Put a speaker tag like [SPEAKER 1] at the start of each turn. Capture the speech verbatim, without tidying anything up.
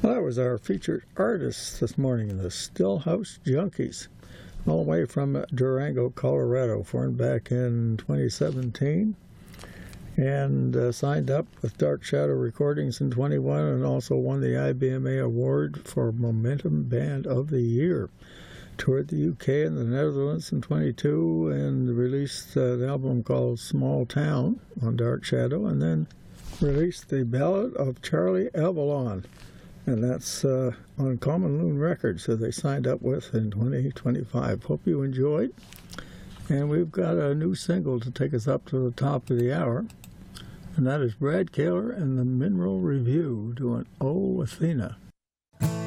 [SPEAKER 1] Well, that was our featured artist this morning, the Stillhouse Junkies, all the way from Durango, Colorado, formed back in twenty seventeen, and uh, signed up with Dark Shadow Recordings in twenty-one, and also won the I B M A Award for Momentum Band of the Year. Toured the U K and the Netherlands in twenty-two, and released uh, an album called Small Town on Dark Shadow, and then released the Ballad of Charlie Avalon, and that's uh, on Common Loon Records that they signed up with in twenty twenty-five. Hope you enjoyed. And we've got a new single to take us up to the top of the hour, and that is Brad Kaler and the Mineral Review doing Oh Athena.